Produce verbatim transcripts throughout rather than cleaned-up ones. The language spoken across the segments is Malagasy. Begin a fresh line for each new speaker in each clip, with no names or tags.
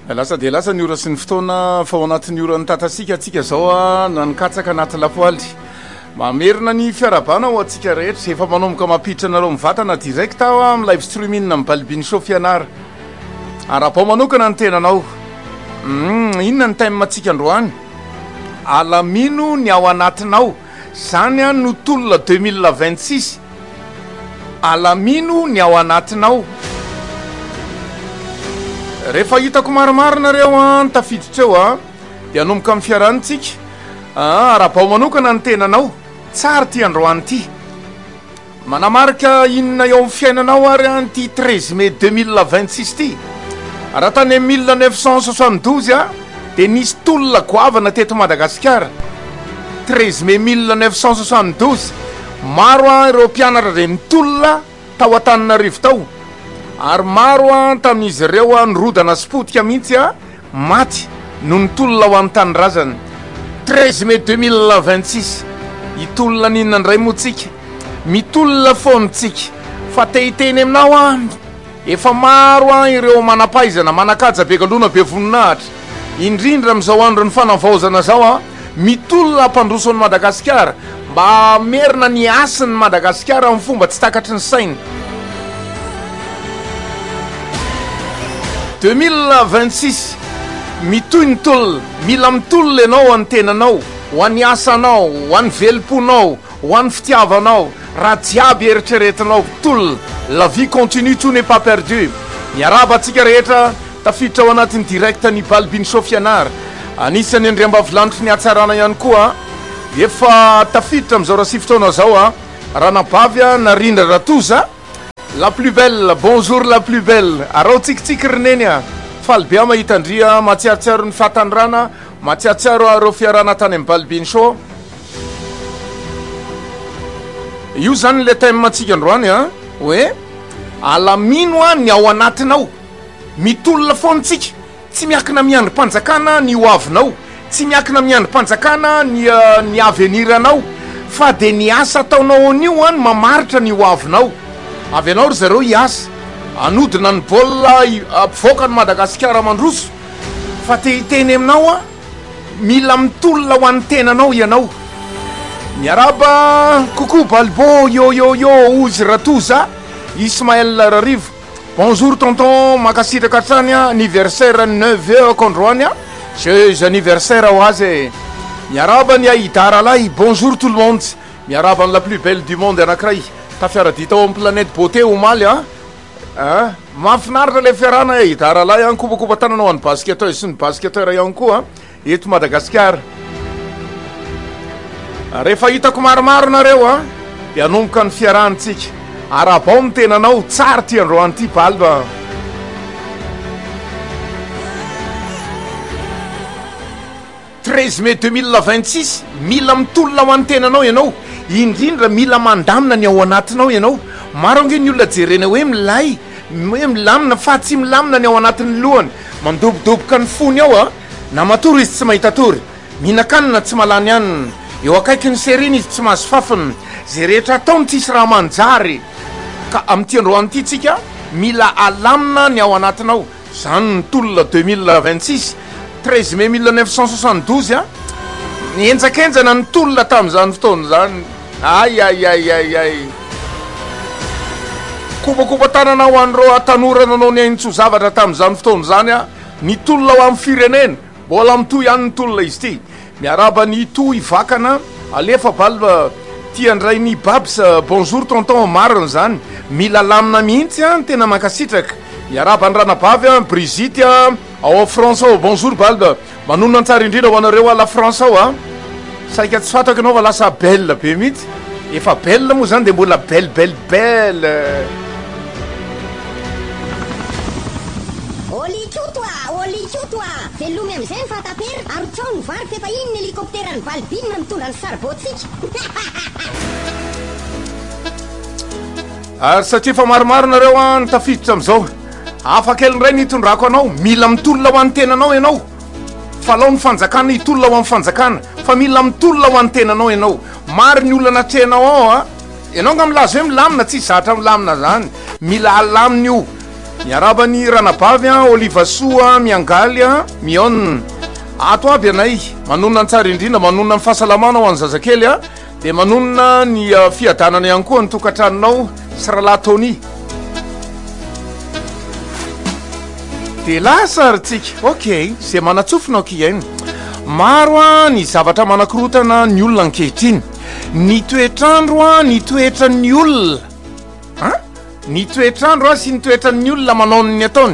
lasa dia lasa ny ora sy ny fotoana fa ao anatin'ny ora ny tatasika atsika zao a nanikatsaka anaty lapoaly mamerina ny fiarabana ho atsika rehetra efa manomboka mampiditra anareo mivatana direct aho a amin'ny live streaming amin'ny balibiny sofianara arapao manokana ny tenanao mm, inona ny time atsika androany alamino ny ao anatinao zany a no tolona deux mille vingt-six alamino ny ao anatinao rehefa hitako maromaro nareo a tafiditra eo a dia anomboka amin'ny fiaranitsika arapao manokana ny tenanao tsara ty androany ty manamarika inona eo amin'ny fiainanao ary anty treize mai deux mille vingt-six ty raha tany amin'ny mille neuf cent soixante-douze a dia nisy tolona goavana teto Madagasikara treize mai mille neuf cent soixante-douze maro a ireo mpianatra re mitolona tao Antananarivo tao ary maro a tamin'izy ireo a nirodana spotika mihitsy a maty no nitolona ho amin'ny tanirazana treize mai deux mille vingt-six hitolona ninona ndray motsika mitolona fonitsika fa tehiteny aminao a efa maro a ireo manampaizana manakaja be galona be voninahitra indrindra amin'izao andro ny fanavaozana zao a mitolona ampandrosoan'ny Madagasikara mba merina ny asin'ny Madagasikara amin'ny fomba tsy takatry ny saina deux mille vingt-six mitoy ny tolona mila mitolona ianao any tenanao ho an'ny asanao ho an'ny velim-ponao ho an'ny fitiavanao raha jiaby eritreretinao tolona la vie continue tout n'est pas perdu miaraba atsika rehetra tafiditra ao anatin'ny direct ny balibiny sofianara anisany andriambavilantry ny atsarana ihany koa efa tafiditra amin'izao raha sy fotoana zao a ranabavy a narindra ratoza la plus belle bonjour la plus belle arao tsikitsiky reneny a faly be mahita andria matsiarotsiaro ny fatandrana matsiarotsiaro areo fiarana tany amin'ny balibiny show io zany le time matsika androany a hoe alamino a ny ao anatinao mitolona fonitsika tsy miakina miandrom-panjakana ny hoavinao tsy miakina miandrom-panjakana ny uh, ny aveniranao fa de ny asa ataonao an'io any mamaritra ny hoavinao avy anao ry zareo hiasa anodina ny baolina ampivoaka ny Madagasikara mandroso fa tehiteny aminao a mila mitolona ho an'ny tenanao ianao miaraba coucou balbo yo yo yo ozy ratoza Ismaël Rarivo bonjour tonton makasitraka hatrany a anniversaire neuf heures kondroany a joyeux anniversaire ho azy miaraba ny Aïdara lay bonjour tout le monde miaraba ny la plus belle du monde anankiray tafiaradita ao amin'ny planète beauté omaly a a mahafinaritra le fiarana Aïdara lay a kobakoba tananao any basketteur sy ny basketteur ihany koa eto Madagasikara rehefa hitako maromaro nareo a dia anomboka ny fiaranitsika arabao ny tenanao tsara ty androany ty balba treize mai deux mille vingt-six mila mitolona ho an'ny tenanao ianao indrindra mila mandamina ny ao anatinao ianao maro ange ny olona jerena hoe milay hoe milamina fa tsy milamina ny ao anatin'ny lohany mandobodoboka ny fony ao a na matory izy tsy mahita tory mihinan-kanina tsy malany anina eo akaiky ny seriny izy tsy mahazo fafiny zay rehetra ataony tsisy raha manjary ka amin'ity androany ity tsika mila alamina ny ao anatinao zany ny tolona deux mille vingt-six treize mai mille neuf cent soixante-douze a nienjakenjana ny tolona tamin'izany fotoana zany ay ay ay ay ay kobakoba tananao an'ireo atanorana anao ny aintsho zavatra tamin'izany fotoana zany a ny tolona ho amin'ny firenena mbola mitoy ihany ny tolona izy ty miaraba ny toy vakana alefa balba tia andray ny babs bonjour tonton marina zany mila lamina mihitsy a tena mankasitraka miaraba ny ranabavy a Brigitte a ao France ao bonjour balba manonona antsara indrindra ho anareo a la France ao a saika tsy fatako anao fa lasa belle be mihitsy efa belle moa zany de mbola belle belle belle
velomy am'izay ny fatapera ary tsao ny vary fefa iny ny helikoptera ny balibinina mitondra ny saribôtsika
ary satria fa maromaro nareo a ny tafiditra am'izao afakely ndray nitondrako anao mila mitolona ho an'ny tenanao ianao fa lao ny fanjakana hitolona ho amin'ny fanjakana fa mila mitolona ho an'ny tenanao ianao maro ny olona natrenao ao a ianao nga milaza hoe milamina tsy zatra milamina zany mila alamina io miarabany ranabavy a oliva soa miangaly a mion ato aby anay manonona ny tsara indrindra manonona ny fahasalamana ho an'ny zazakely a dia manonona ny fiadanana ihany koa ny tokantranonao sy rahalahy tony dia lasa rytsika ok zay manatsofinao kiainy maro a ny zavatra manakorotana ny olona ankehitriny ny toetrandro a ny toetra ny olona a ny toetrandro a sy ny toetran'ny olona manaony ataony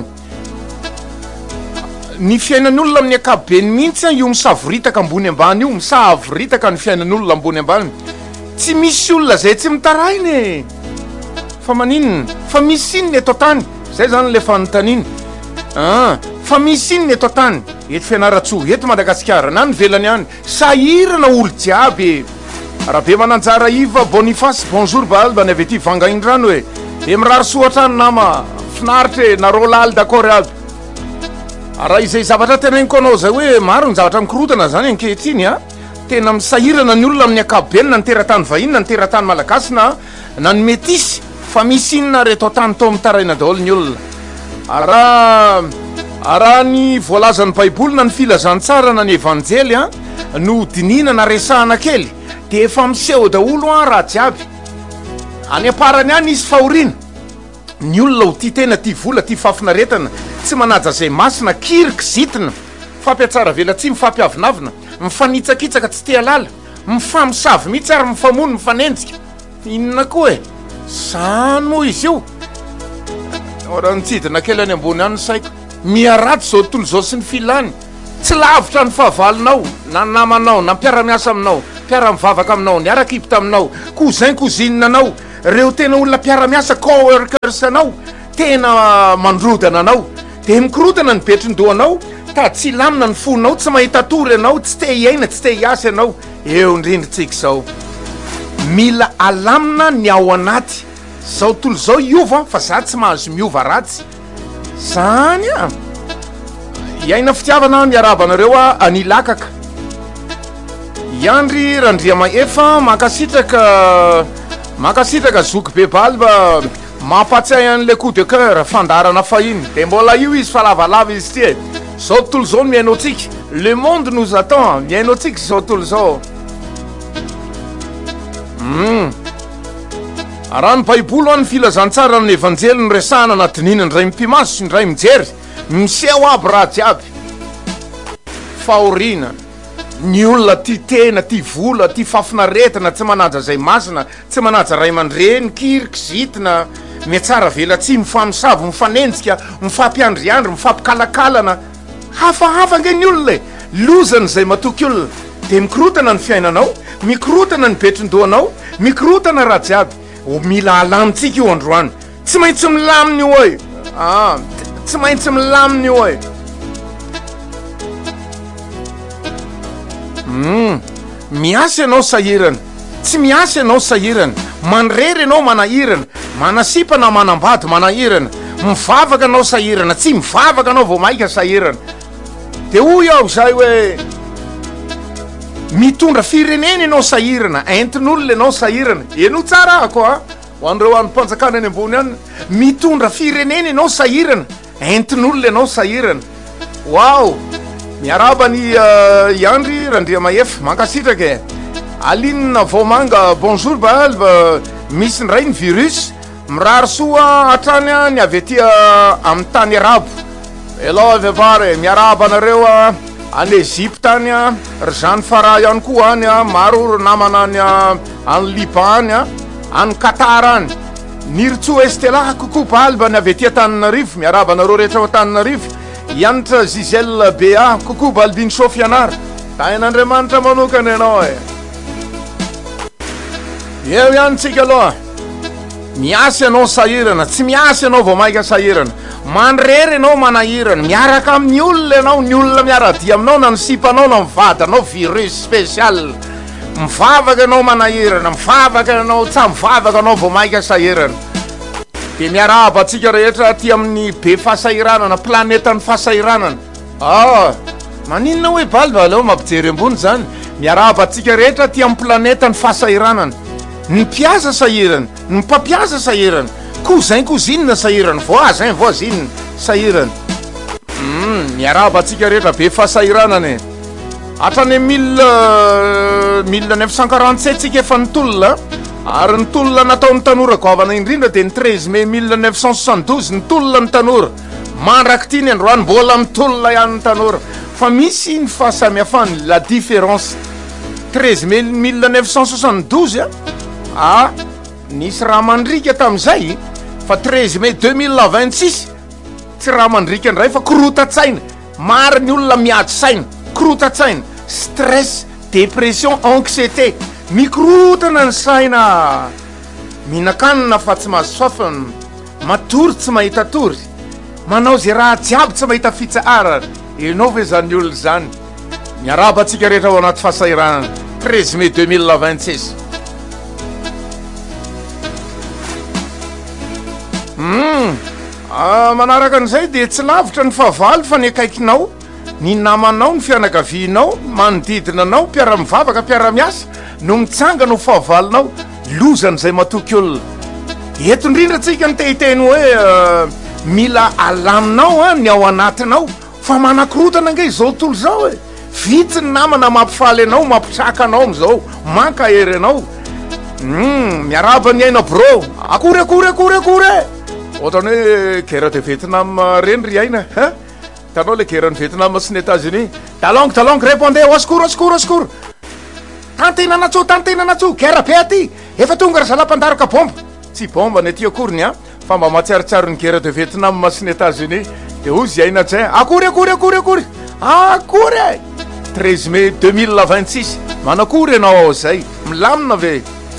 ny fiainan'ny olona amin'ny akabeny mihitsy io misavoritaka ambony ambany io misavoritaka ny fiainan'ny olona ambony ambany tsy misy olona zay tsy mitarainy fa maninona fa misy iny ny eto tany zay zany le fanontaniany a fa misy iny ny eto tany eto fianaratsoa eto Madagasikara na ny velany any sahirana olo jiaby raha be mananjara iva Boniface bonjour balba ny avy ety vanga indrano hoe e mirary soatrany nama finaritra na rolaly d'accord aby raha izay zavatra tenainiko anao zay hoe maro ny zavatra mikorotana zany ankehitriny a tena misahirana ny olona amin'ny akabeny na ny teratany vahiny na ny teratany malagasy na na ny metisy fa misy inona reto tany to mitaraina daholo ny olona araha araha ny voalazan'ny baiboly na ny filazantsara na ny evanjely a no dinina na resahana kely dia efa miseho daholo a raha jiaby any aparany any izy fahoriana ny olona ho tia tena tia vola tia fafinaretana tsy manaja zay masina kirika zitina fampiatsara vela tsy mifampiavinavina mifanitsakitsaka tsy tia lala mifamisavy mihitsy ary mifamono mifanenjika inona koa e zany moa izy io raha nitsidina kely any ambony any saiko miaraty zao tontolo zao sy ny filany tsy lavitra ny fahavalonao na namanao na mpiara-miasa aminao mpiara-mivavaka aminao niarakipita aminao cousin cousinina anao reo tena olona mpiara-miasa coworkers anao tena mandrodana anao dia mikorotana ny betron-doanao ta tsy lamina ny fonao tsy mahita tory anao tsy te hiaina tsy te hiasa anao eo indrindritsika zao mila alamina ny ao anaty zao tolo zao iova fa za tsy mahazo miova ratsy zany a iaina fitiavana miarabanareo a anilakaka iandry randriama efa makasitraka makasitraka zoky be balba mampatsiay an'le coup de cœur fandarana fahiny dia mbola io izy fa lavalava izy ty e zao tontolo zao miainao tsika le monde nous attend miainao tsika zao tontolo zao mm. raha ny baibolo a ny filazantsara ny evanjely ny resahana na dinina ndray mipimaso sy ndray mijery miseho aby raha jiaby fahoriana ny olona tia tena tia vola tia fafinaretana tsy manaja zay masina tsy manaja ray aman-dreny kirika zitina miatsara vela tsy mifamisavo mifanenjika mifampiandriandry mifampikalakalana hafahafa nge ny olona e lozany zay matoky olona dia mikorotana ny fiainanao mikorotana ny betron-doanao mikorotana raha jiaby mila alamitsika io androany tsy maintsy milamina io oe a tsy maintsy milamina io oe mm. miasa ianao sahirana tsy miasa ianao sahirana manrery ianao manahirana manasipana manambady manahirana mivavaka anao sahirana tsy mivavaka anao vao maika sahirana dia hoy aho zay hoe mitondra firenena ianao sahirana entin'olona ianao sahirana eno tsara ako a ho an'ireo any mpanjakana any ambony any mitondra firenena ianao sahirana entin'olona ianao sahirana wow miarabany uh, iandry randriama efa mankasitraka e alinina vaomanga bonjour balba misy ndray ny virus mirary soa atrany a ny avy etya amin'ny tany arabo elo avy apare miaraba anareo a any Egypte any a ry zany fara ihany koa any a maro ry namana any a any Liban any a any Qatar any nirytsoa estela kokoa balba ny avy etya Tananarivo miaraba anareo rehetra ao Tananarivo ianatra Giselle Bea kokoa balbiny Sofianara tain'Andriamanitra manokana ianao e eo ihany tsika aloha miasa ianao sahirana tsy miasa ianao vao maika sahirana manrery ianao manahirana miaraka amin'ny olona ianao ny olona miaradia aminao na nisipanao na mivadanao virus spécial mivavaka ianao manahirana mivavaka ianao tsa mivavaka anao vao maika sahirana dia miaraba atsika rehetra ty amin'ny be fahasahiranana planetany fahasahiranana a maninona hoe balba aleo mampijery ambony zany miaraba atsika rehetra ty amin'ny planetany fahasahiranana ny mpiasa sahirana ny mpampiasa sahirana cousin cousine sahirany voisin voisine sahirany mm, miaraba atsika rehetra be fahasahiranany hatrany mille mille neuf cent quarante-sept tsika efa nitolona ary nitolona nataony tanora goavana indrindra dia ny treize mai mille neuf cent soixante-douze nitolona ny tanora mandraky ty ny androany mbola mitolona ihany ny tanora fa misy ny fahasamihafany la différence treize mai mille neuf cent soixante-douze a nisy raha mandrika tamin'izay fa treize mai deux mille vingt-six tsy raha mandrika ndray fa korotatsaina maro ny olona miady saina korotatsaina stress dépression anxiété mikorotana ny saina mihinakanina fa tsy mahasofana matory tsy mahita tory manao zay raha jiaby tsy mahita fitsahara enao ve zany olona zany miaraba atsika rehetra ao anaty fahasahirana treize mai deux mille vingt-six mm. ah, manaraka an'izay dia tsy lavitra ny fahavalo fa ny akaikinao ny namanao ny fianakavianao manodidina anao mpiara-mivavaka mpiara-miasa no mitsanga no fahavalonao lozan'izay matoky olona eto indrindra tsika ny tehiteny hoe uh, mila alaminao a ny ao anatinao fa manakorotana nge izao tolo zao e vitsy ny namana mampifaly anao mampitraka anao am'izao manka hery anao mm, miaraba ny aina bro akory akory akory akory ohatrany hoe guerre de Vietnam reny ry aina hein tanao le guerre ny Vietnam sy ny États-Unis talongue talongue répondez au secours au secours au secours tantena natso tantena natso guerre be aty efa tonga ry zalam-pandaraka bomba tsy bomba ny aty akoriny a fa mba matsiarotsiaro ny guerre de Vietnam sy ny États-Unis de ozy aina tsy akory akory akory akory akory treize mai deux mille vingt-six manakory anao ao zay milamina ve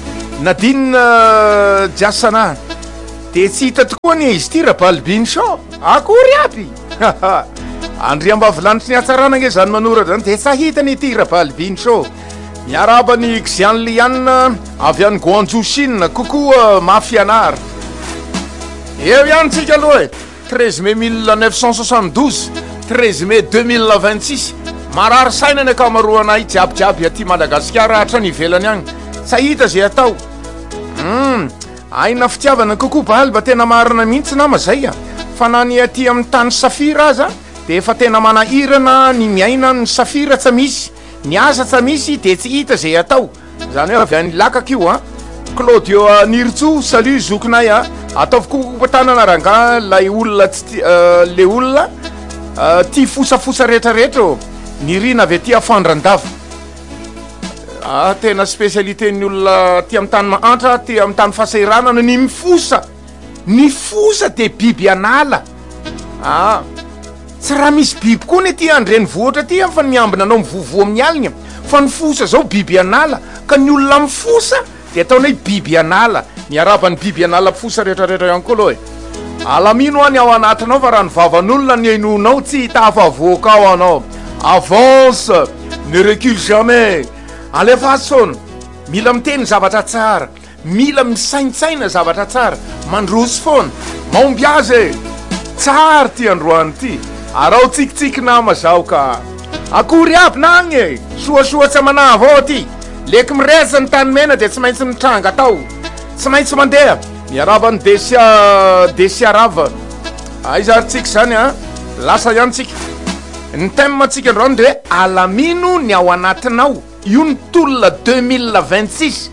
Nadine Diasana de tsy hita tokoa ny izy ty rabalbin sho akory aby andriambavilanitry ny atsarana nge zany manora zany de sahitany ity rabalbin sho miaraba ny Xian Lian avy any Guangzhou Chine kokoa mafianar eo ihany tsika aloha e treize mai mille neuf cent soixante-douze treize mai deux mille vingt-six marary saina ny akamaroanay jiabyjiaby aty Madagasikara hatrany ivelany agny sahita zay atao mm. aina fitiavana kokoa bahalba tena marina mihitsy nama zay a fa na ny aty amin'ny tany safira aza de efa tena manahirana ny miaina ny safira tsa misy ny asa tsa misy de tsy hita zay atao zany hoe avy any lakaka io a Claudio Nirtso salut zokinay a ataovy kokopatanana ranga lay olona uh, le olona uh, ty fosafosa rehetrarehetra nirina avy aty afandrandava ah, tena spécialité ny olona ty amin'ny tany mahantra ty amin'ny tany fahasahiranana ny mifosa ny fosa de biby anala ah, tsy raha misy biby koa ny ty andreny vohatra ty fa miambina anao mivovo amin'ny alina fa ny fosa zao biby anala ka ny olona mifosa de ataonay biby anala miaraba ny biby anala fosa rehetrarehetra ihany koa aloha e alamino any ao anatinao fa raha ny vavan'olona ny ainonao tsy hita afavoaka ao anao avance ne recule jamais alefason mila miteny zavatra tsara mila misaintsaina zavatra tsara mandroso foana maomby azy tsara ty androany ty arao tsikitsiky nama zao ka akory aby nagny e soasoa tsy amana avao ty leky mireza ny tany mena de tsy maintsy mitranga tao tsy maintsy mandeha miaraba ny desia desia rava aizary tsika zany a lasa ihany tsika ny thème tsika androany de hoe alamino ny ao anatinao io ny tolona deux mille vingt-six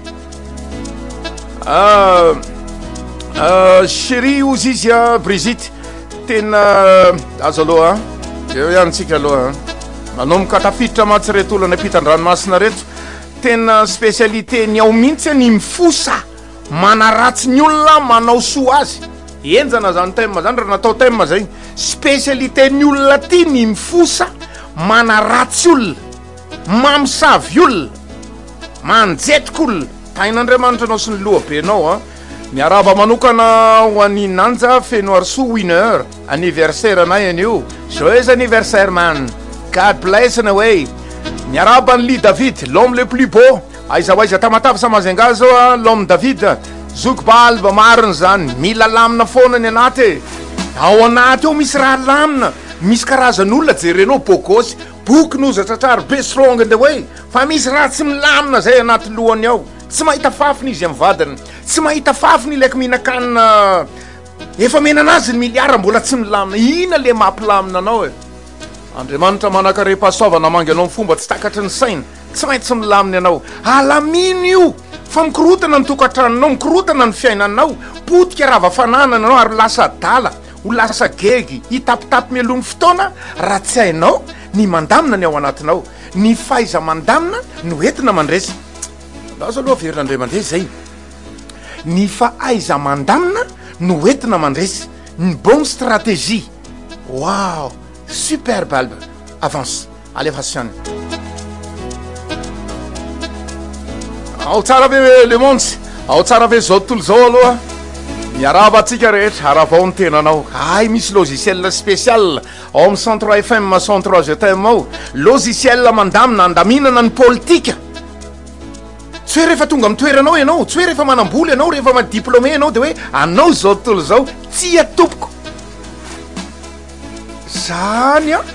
uh, uh, chéri ozy izy a Brigitte tena azo aloha eo ihany tsika aloha manomboka tafiditra matsy reto olana ampitan-dranomasina reto tena spécialité ny ao mihitsy ny mifosa manaratsy ny olona manao soa azy enjana zany thème zany raha natao thème zay spécialité ny olona ty ny mifosa manaratsy olona mamosavy olona manjetrika olona tain'Andriamanitra anao sy ny lohabenao a miaraba manokana ho any nanja fenoarso winner anniversaire anay anio joyeux anniversaire man God bless in a way miaraba ny Li David l'homme le plus beau aiza ho aiza tamatavy samazenga zao a l'homme David zoky balba mariny zany mila lamina foana ny anaty ao anaty eo misy raha lamina misy karazan'olona jerenao bogosy boky nozatratrary be strong in the way fa misy raha tsy milamina zay anaty lohany ao tsy mahita fafiny izy amin'ny vadiny, tsy mahita fafiny ilaiko mihinan-kanina efa menana azy ny miliara mbola tsy milamina. Ina le mampilamina anao e? Andriamanitra manakare-pahasoavana mangy anao amin'ny fomba tsy takatry ny saina, tsy maintsy milamina ianao. Alamino io fa mikorotana ny tokantranonao, mikorotana ny fiainanao, potika rava-fananana anao ary lasa dala, ho lasa gegy, hitapitapy mialon'ny fotoana raha tsy hainao ny mandamina ny ao anatinao. Ny faiza mandamina no entina mandresy. Laza aloha averin'Andriamanitra zay. Ny fahaiza mandamina no entina mandresy. Une bonne stratégie. Wow, super balbe. Avance. Allez, Fassiane. Ao tsara ve le monde. Ao tsara ve zao tontolo zao aloha. Miaraba atsika rehetra aravao ny tenanao. Ay, misy logiciel spécial ao amin'ny cent trois F M cent trois G T M ao. Logiciel mandamina andaminana ny politika. Tsy hoe rehefa tonga amin'ny toeranao ianao, tsy hoe rehefa manamboly ianao, rehefa madiplôme ianao dia hoe anao zao tontolo zao tsy atompoko. Zany a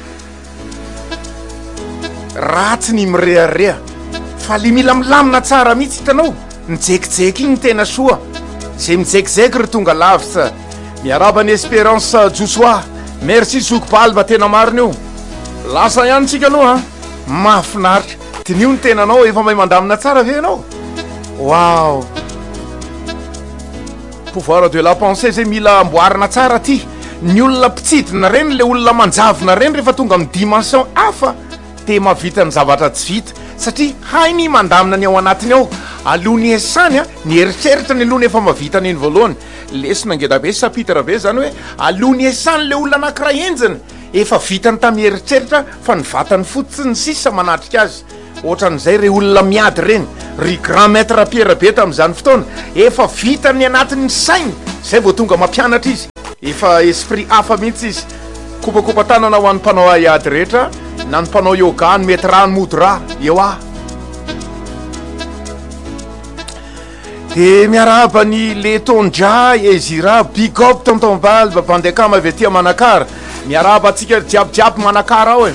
ratsy ny mirearea fa le mila milamina tsara mihitsy hitanao. Mijekijeky igny tena soa. Zay mijekijeky ry tonga lavitra. Miaraba ny Espérance Joshua. Merci Zoukpalba tena marina io. Lasa ihany tsika aloha mahafinaritra. Tinio ny tenanao efa mahay mandamina tsara ve ianao? Wow. Pouvoir de la pensée zay mila amboarina tsara ty. Ny olona mpitsidina reny, le olona manjavina reny rehefa tonga amin'ny dimension hafa te mahavita ny zavatra tsy vita satria hainy mandamina ny ao anatiny ao. Alohany esany a ny eritreritra ny aloha efa mahavita ny voalohany. Lesona ngeda be sapitra be zany hoe alohany esany le olona anankiray enjiny efa vitany tamin'ny eritreritra fa ny vatany fotsiny sisa manatrika azy. Ohatran'izay re olona miady reny, ry grand maître Pierre be tamin'izany fotoana efa vitany anatin'ny sainy, zay vao tonga mampianatra izy. Efa esprit hafa mihitsy izy. Kopakopa tanana ho an'ny mpanao aiady rehetra, na ny mpanao yoga, ny mety rano modra, eo ah. De miaraba ny Letondra, Ezira, big up tonton Balba, bandekama avy aty Manakara. Miaraba atsika jiabijiaby Manakara ao e.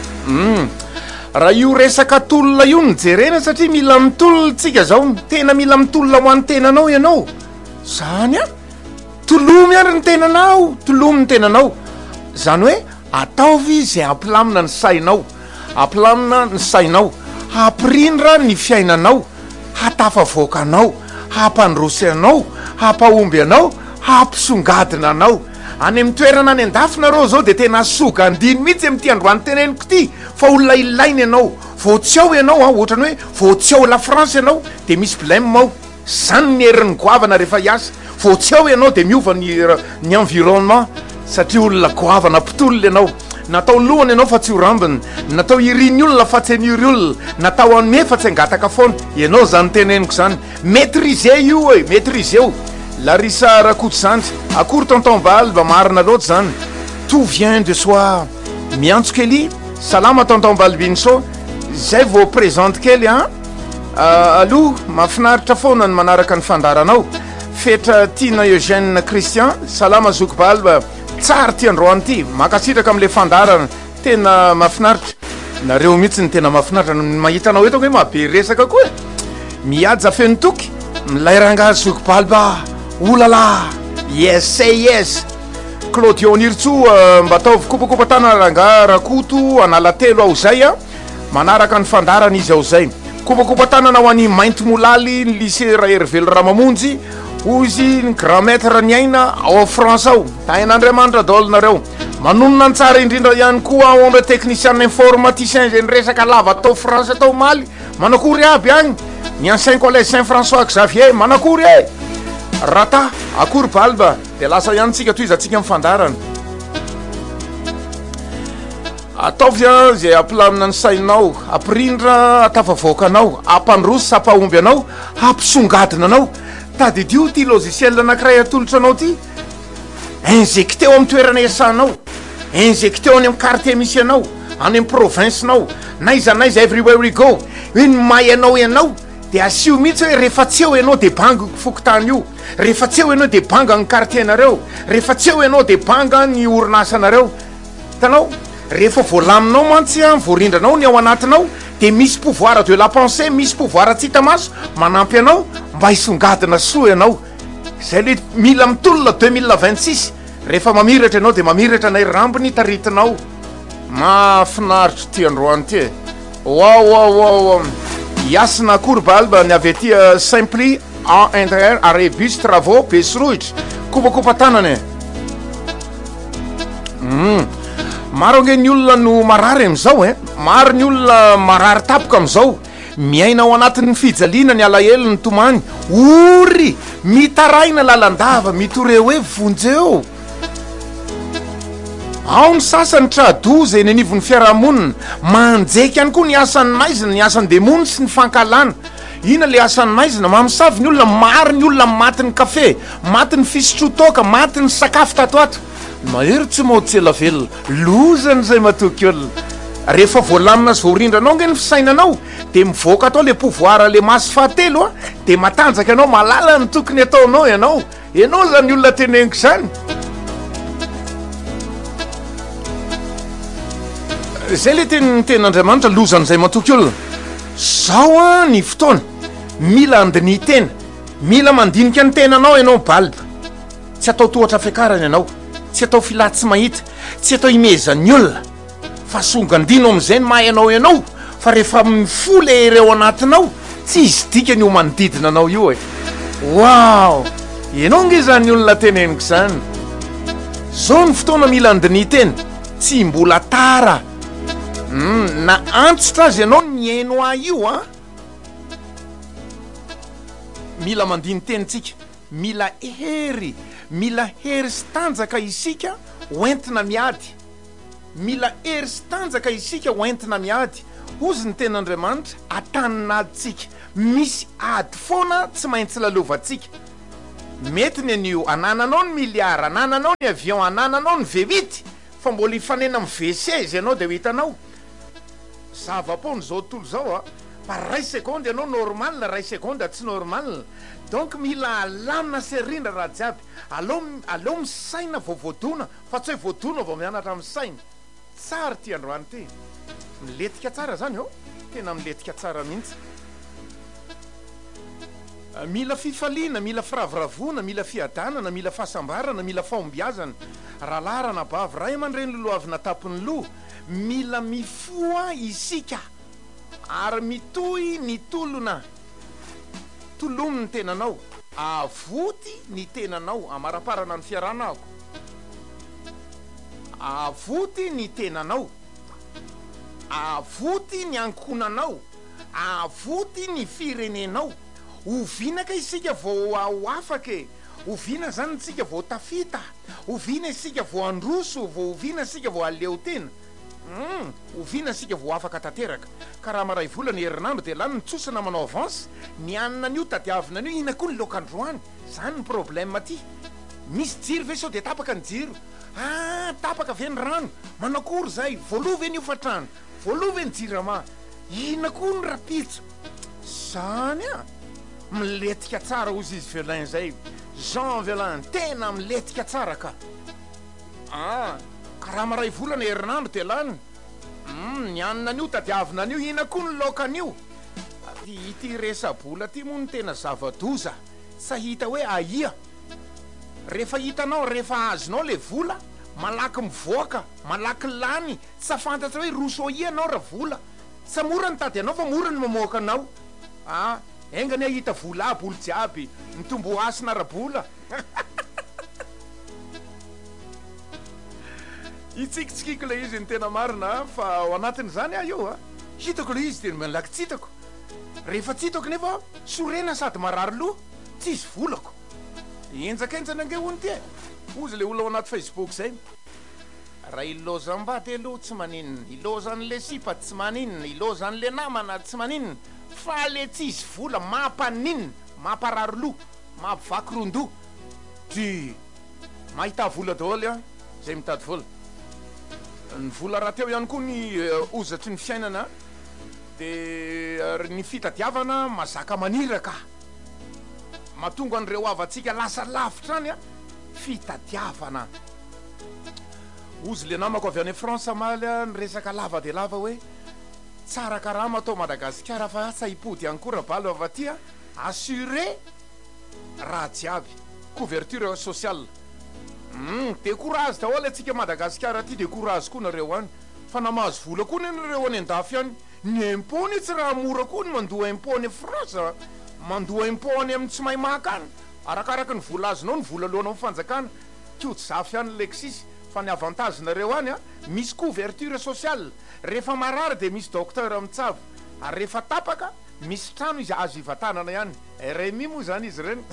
Mm. Raha io resaka tolona io ny jerena satria mila mitolona tsika zao, tena mila mitolona ho an'ny tenanao ianao. Zany a tolomy ary ny tenanao, tolomy ny tenanao. Zany hoe ataovy zay ampilamina ny sainao, ampilamina ny sainao, hampirindra ny fiainanao, hatafavoakanao, hampandrosy anao, hampahomby anao, hampisongadina anao. Any amin'ny toerana any andafina rô zao dia tena soga andiny mihitsy amin'ity androany teneniko ity fa olona ilaina ianao, vao tsy ao ianao a, ohatrany hoe vao tsy ao la France ianao dia misy problème ao. Zany ny herin'ny goavana rehefa hiasa, vao tsy ao ianao dia miova ny, ny environnement satria olona goavana mpitolona ianao. Natao lohany ianao fa tsy horambiny, natao iriny olona fa tsy haniry olona, natao anome fa tsy hangataka foana. Ianao zany teneniko zany, maîtriser io e, maîtriser io. Larissa Rakoutsanty, akory tonton Balba marina loatra zany. Tout vient de soi. Miantso kely, salama tonton Balbinso. Zay vao présente kely a. Uh, alo, mafinaritra foana ny manaraka ny fandaranao. Fetra Tina Eugène Christian, salama Zouk Balba. Tsara ty androany ty, makasitraka amin'le fandarana, tena mafinaritra. Nareo mihitsy ny tena mafinaritra, mahitanao eto hoe mabe resaka koa. Mihaja feno toky, milairanga Zouk Balba. Oulala, yes say yes. Claudio Nirtso, uh, mba ataovy kopakopa tana ranga rakoto anala telo ao zay a, manaraka ny fandarana izy ao zay. Kopakopa tanana ho an'ny Mainty Molaly, ny lycée Hervely Ramamonjy, ozy ny grand maître ny aina ao France ao. Tain'Andriamanitra daholo nareo. Manonona ny tsara indrindra ihany koa ao amin'ny technicien informaticien zay ny resaka lava atao France atao maly, manakory aby agny. Ny ancien collège Saint-François Xavier, manakory e. Rata, akory Balba, dia lasa ihany tsika toy izatsika amin'ny fandarana. Ataovy a zay ampilamina ny sainao, ampirindra atafavoakanao, ampandroso, ampahomby anao, ampisongadina anao. Tadidio ty logiciel anankiray atolotra anao ty. Injecteo amin'ny toerana iasanao, injecteo any amin'ny quartier misy anao, any amin'ny province-nao, naiza naiza everywhere we go. Hoe ny may anao ianao dia asio mihitsy hoe rehefa tsy eo ianao dia banga fokotany io, rehefa tsy eo ianao dia banga ny quartier-nareo, rehefa tsy eo ianao dia banga ny orinasa nareo. Hitanao, rehefa voalaminao mantsy a, voarindranao ny ao anatinao de misy pouvoir de la pensée misy pouvoir tsy hita maso manampy anao mba hisongadina soa ianao zay le mila mitolona deux mille vingt-six rehefa mamiratra ianao de mamiratra nay rambony taritinao mafinaritra ty androany ty wow wow wow iasina courbalba ny avy aty simpli en intérieur arébus travaux besrohitra kopakopa tanany mm. maro ange ny olona no marary am'izao e maro ny olona marary tapoka am'izao miaina ao anatin'ny fijaliana ny alahelo ny tomany ory mitaraina lalandava mitoreo hoe vonjeo ao ny sasany tradoza eny anivon'ny fiarahamonina manjeky ihany koa ny asan'ny maizina ny asan'ny demony sy ny fankalana ina le asan'ny maizina mamosavy ny olona maro ny olona matin'ny kafe matin'ny fisotrotoka matin'ny sakafo tatoato mahery tsy maotsela velona lozany zay matoky olona rehefa voalamina sy voarindranao nge ny fisainanao de mivoaka atao le pouvoir le masy fahatelo a de matanjaka ianao malala ny tokony ataonao ianao ianao zany olona teneniko zany zay le teny ten'andriamanitra lozan'izay matoky olona zao a ny fotoana mila andiny tena mila mandinika ny tenanao ianao balba tsy atao tohatra fiakarana ianao tsy atao filatsy mahita tsy atao imezan'ny olona fa songandino am'izay ny mahay anao ianao fa rehefa mifola ireo anatinao tsy izy dika ny ho manodidina anao io e wow ianao nge zany olona teneniko zany zao ny fotoana mila andiny tena tsy mbola tara Mm, na antitra azy ianao ny aino ah io a mila mandiny tenitsika mila hery mila hery sy tanjaka isika hoentina miady mila hery sy tanjaka isika hoentina miady ozy ny ten'andriamanitra ataninaditsika misy ady foana tsy maintsy lalovantsika mety ny anio anananao ny miliara anananao ny avion anananao ny V huit fa mbola ifanena amin'ny V seize ianao de ho hitanao zava-pony zao tontolo zao a fa ray seconde ianao normal ray seconde tsy normal donc mila alamina sy rindra raha jiaby aleo aleo misaina vao voadona fa tsy hoe voadona vao mianatra amin'ny saina tsara ty androany ty miletika tsara zany ao tena miletika tsara mihitsy mila fifaliana mila firavoravona mila fiadanana mila fahasambarana mila fahombiazana raha larana bavy raha aman-dreny lolo avy natapony loha mila mifoa isika ary mitoy ny tolona tolomy ny tenanao avoty ny tenanao amaraparana ny fiaranako avoty ny tenanao avoty ny ankonanao avoty ny firenenao ovinaka isika vao ao afake ovina zany tsika vao tafita ovina isika vao androso vao ovina isika vao aleo tena Mm, ovina sika vao afaka tanteraka ka raha maray vola ny herinandro de lany nitsosana manao avance ny anina an'io tadiavina an'io ina koa ny lokandroany zany ny problème aty misy jiro ve sao de tapaka ny jiro ah tapaka ve ny rano manakory zay voalova an'io fatrano voalova ny jirama ina koa ny rapitso zany a miletika tsara ozy izy velin zay Jean Velin tena miletika tsara ka ah ka raha maray vola ny herinandro de lany mm, ny anina an'io tadiavina an'io ina koa ny lokan'io ity resa-bola ty moa ny tena zava-doza sa hita hoe aia rehefa hitanao rehefa azonao le vola malaky mivoaka malaky lany tsy afantatra hoe roso i anao raha vola sa mora ny tady anao fa mora ny mamoaka anao ah engany ahita vola aby olo jiaby mitombo asina rabola itsikitsikiko le izy ny tena marina fa ao anatin'izany ah io a hitako le izy de malaky tsitako rehefa tsitako nefa sorena sady marary loha tsy izy volako enjakenjana ange hony ty e ozy le olo ao anaty Facebook zay raha ilozam-bady aloha tsy maninona ilozan'le sipa tsy maninona ilozan'le namana tsy maninona fa le tsy izy vola mampaninona mamparary loha mampivaky rondoa ty mahita vola daholo a zay mitady vola ny vola raha teo ihany koa ny uh, ozatry ny fiainana de uh, ny fitadiavana mazaka maniraka mahatonga an'ireo avantsika lasa lavitra any a fitadiavana ozy le namako avy any France maly a ny resaka lava de lava hoe tsara karama atao Madagasikara fa saipody ihany koa rabalo avy aty assuré raha jiaby couverture sociale. Mm, de courage daholo atsika Madagasikara aty de courage koa nareo any fa namahazo vola koa nareo any andafy any ny impôt tsy raha mora koa ny mandoa impôt any France mandoa impôt any amin'ny tsy mahay maka any arakaraka ny vola azonao ny vola alohanao fanjakana kio tsy zafy any Lexis fa ny avantage nareo any a misy couverture sociale rehefa marary de misy docteur amitsavo ary rehefa tapaka misy trano izy azo ivatanana ihany R M I moa zany izy reny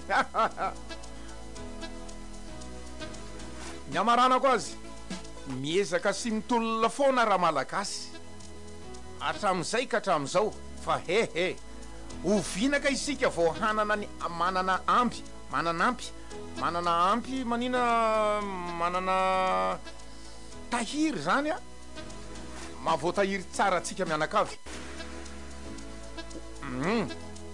ny amaranako azy miezaka sy mitolona foana raha malagasy hatramin'izay ka hatramin'izao fa hehe ovinaka isika vao hanana ny manana ampy manana ampy manana ampy manina manana tahiry zany a mahavoatahiry tsara atsika mianakavy. Mm.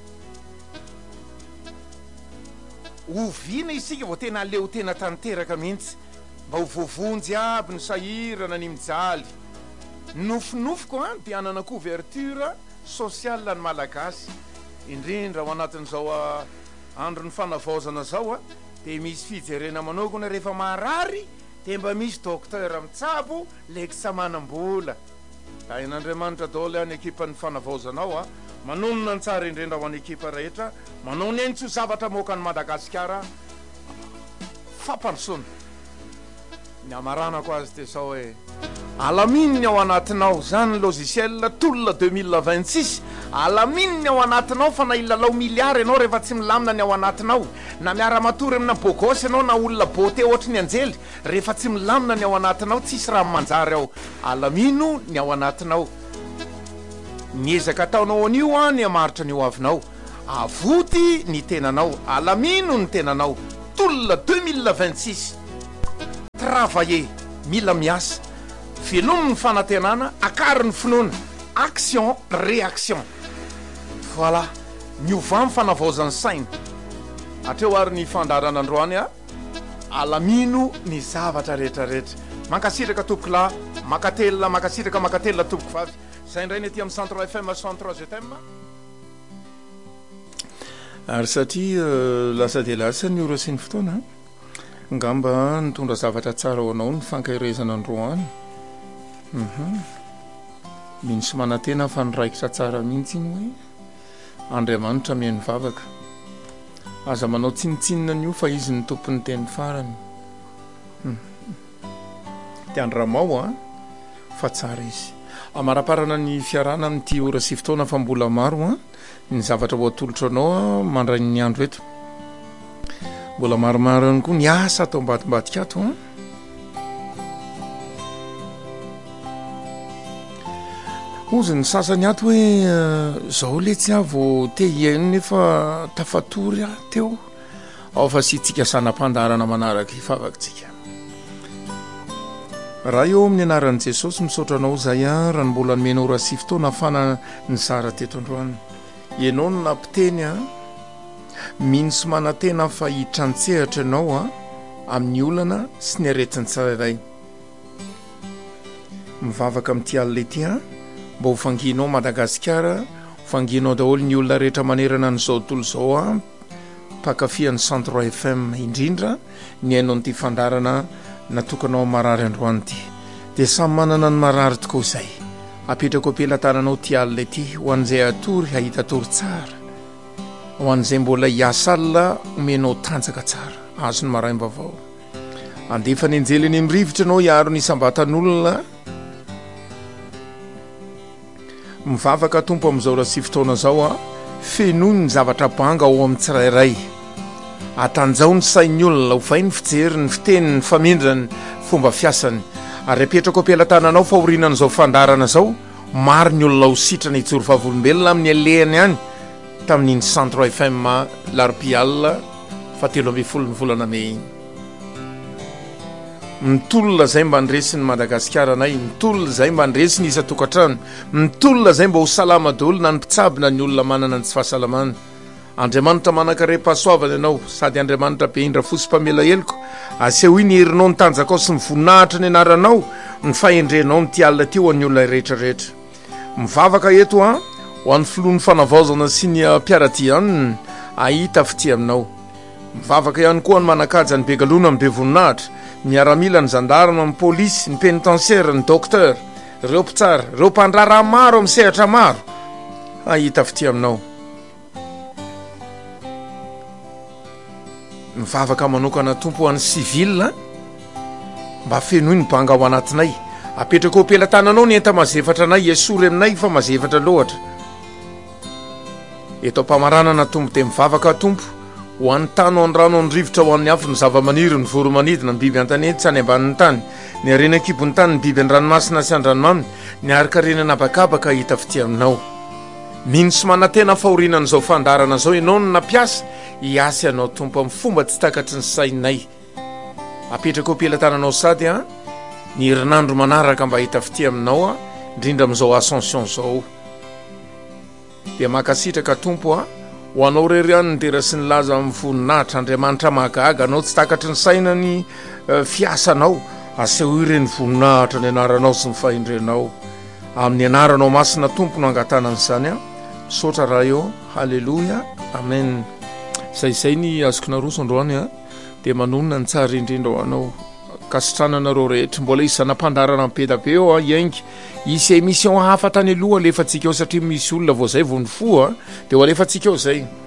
Ovina isika vao tena leo tena tanteraka mihitsy mba ho voavonjy aby ny sahirana ny mijaly nofinofiko a dia anana couverture sociale ny malagasy indrindra ao anatin'izao andro ny fanavaozana zao a dia misy fijerena manokana rehefa marary dia mba misy docteur amitsabo leky manam-bola da in'Andriamanitra daholo any ekipan'ny fanavaozanao a manonona ny tsara indrindra ho an'ny ekipa rehetra manao ny tsy ho zavatra moka ny Madagasikara fampandrosoana ny amaranako azy dia sao hoe alamininy ao anatinao zany logiciel tolona deux mille vingt-six alamininy ao anatinao fa na ilalao miliary ianao rehefa tsy milamina ny ao anatinao na miara-matory amina bogosy ianao na olona bote ohatry ny anjely rehefa tsy milamina ny ao anatinao tsisy raha manjary ao alamino ny ao anatinao miezaka ataonao an'io a ny amaritra ny ho avinao avoty ny tenanao alamino ny tenanao tolona deux mille vingt-six travailler mila miasa velomy ny fanantenana akary ny finoana action réaction voilà miova ny fanavaozany saina atreo ary ny fandarana androany a alamino ny zavatra rehetrarehetra mankasitraka tompoko la makatelona makasitraka makatelona tompoko vavy zay indray ny aty amin'ny centre F M soixante-trois F M
ary satria lasa dia lasa ny ora sy ny fotoana ngamba nitondra zavatra tsara ho anao ny fankahirezana androany mhm minsy manantena fa niraikitra tsara mihitsy iny hoe Andriamanitra mihaino vavaka aza manao tsinitsinina ny io fa izy ny tompony teny farany dia andramao a fa tsara izy amaraparana ny fiarana amin'ity ora sy fotoana fa mbola maro a ny zavatra ho atolotra anao mandray ny andro eto mbola maromaro ihany koa ny asa atao ambadimbadika ato a ozy ny sasany ato hoe zao le tsy avo te hiaino nefa tafatory a teo ao fa sy tsika sanam-pandarana manaraka ifavakintsika raha eo amin'ny anaran'i Jesosy misaotra anao zay a raha ny mbola nomenao ora sy fotoana afana ny sara teto androany ianao no nampiteny a minsy manantena fa hitrantsehatra ianao a amin'ny olana sy ny aretiny tsirairay mivavaka amin'ity alina ity a mba ho fanginao Madagasikara ho fanginao daholo ny olona rehetra manerana n'izao tontolo izao a mpakafian'ny centre F M indrindra ny hainao n'ity fandarana natokanao marary androany ity dia samy manana ny marary tokoa izay apetrako ampelantananao ty alina ity ho an'izay atory hahita tory tsara ho an'izay mbola hiasa alina omenao tanjaka tsara azo ny maraim-bavao andefa ny anjely ny mirivotra anao hiaro ny sambatan'olona mivavaka tompo amin'izao raha sy fotoana zao a fenoy ny zavatra banga ao amin'ny tsirairay atanjao ny sain'ny olona ho vai ny fijery ny fiteny ny famindrany fomba fiasany ary apetrako ampelantananao fa orinan'izao fandarana zao maro ny olona ho sitrana hitsoro favolombelona amin'ny alehany any tamin'iny centre F M larpial fa telo amby folo ny volana May iny mitolona zay mba ndresiny Madagasikara anay mitolona zay mba ndresiny isa-tokatrano mitolona zay mba ho salama daholo na ny mpitsabina ny olona manana ny tsy fahasalamana Andriamanitra manakare-pahasoavana ianao sady Andriamanitra be indra fosy mpamela heliko aseho iny herinao ny tanjakao sy ny voninahitra ny anaranao ny fahendrenao ny ty alina ty ho an'ny olona rehetrarehetra mivavaka eto a ho an'ny filohan'ny fanavaozana sy ny mpiaraty ihany ahita fity aminao. Mivavaka ihany koa ny manakaja ny begalona amin'ny be voninahitra, miaramila ny zandarana, ny polisy, ny pénitentiaire, ny docteur, ireo mpitsara, ireo mpandrara maro amin'ny sehatra maro ahita fity aminao. Mivavaka manokana tompo ho an'ny civil mba fenoy ny banga ao anatinay, apetraka ho pelantananao ny enta mazefatra anay, esory aminay fa mazefatra loatra. Eto ampamaranana tompo de mivavaka tompo ho an'ny tano any rano ny rivotra ho an'ny afo ny zavamaniry, ny voromanidina, ny biby an-tanety sy any ambanin'ny tany, ny arena kibon'ny tany, ny biby an-dranomasina sy an-dranomamy, ny arikarenana bakabaka hita fity aminao. Mino sy manantena fahorinan'izao fandarana zao ianao no nampiasa hiasy anao tompo amin'ny fomba tsy takatry ny sainay. Apetraka ho pelantananao sady a ny herinandro manaraka mba hita fity aminao a indrindra amin'izao ascension zao. Dia makasitraka tompo a ho anao rery ihany ny tera sy ny laza amin'ny voninahitra, Andriamanitra mahagaga, anao tsy takatry ny saina ny uh, fiasanao, aseho ireny voninahitra ny anaranao sy ny fahendrenao. Amin'ny anaranao masina tompo no angatanany zany a. Misaotra raha eo. Halleluja, amen. Zaizay ny azoko naroso androany a dia manonona ny tsara indrindra ho anao. Kasitrananareo rehetra mbola isanam-pandarana mipedabe eo a iaingy isy émission hafa tany aloha alefatsika eo satria misy olona vao zay vao ny fo a dia ho alefatsika eo zay.